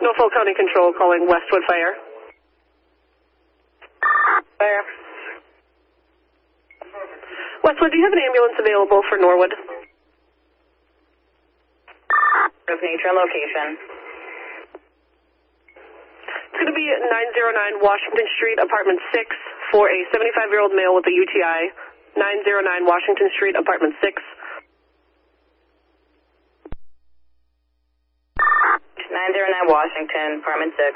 Norfolk County Control calling Westwood Fire. Fire. Westwood, do you have an ambulance available for Norwood? Of nature and location. It's going to be 909 Washington Street, apartment 6, for a 75-year-old male with a UTI. 909 Washington Street, apartment 6. 909 Washington, apartment 6.